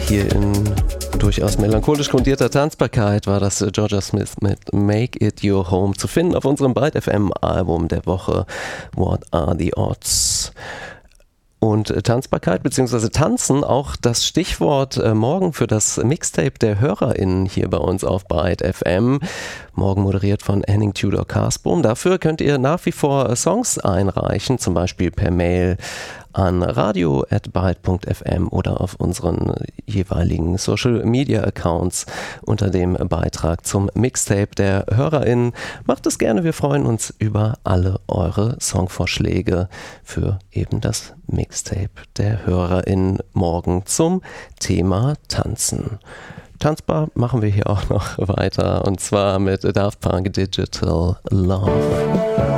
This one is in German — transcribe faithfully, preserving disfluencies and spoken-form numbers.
Hier in durchaus melancholisch grundierter Tanzbarkeit war das Georgia Smith mit Make It Your Home zu finden auf unserem Byte F M Album der Woche What Are the Odds? Und Tanzbarkeit bzw. Tanzen, auch das Stichwort äh, morgen für das Mixtape der HörerInnen hier bei uns auf Byte F M. Morgen moderiert von Henning Tudor Karsbohm. Dafür könnt ihr nach wie vor Songs einreichen, zum Beispiel per Mail an radio at byte punkt f m oder auf unseren jeweiligen Social Media Accounts unter dem Beitrag zum Mixtape der HörerInnen. Macht es gerne, wir freuen uns über alle eure Songvorschläge für eben das Mixtape der HörerInnen morgen zum Thema Tanzen. Tanzbar machen wir hier auch noch weiter und zwar mit Daft Punk Digital Love.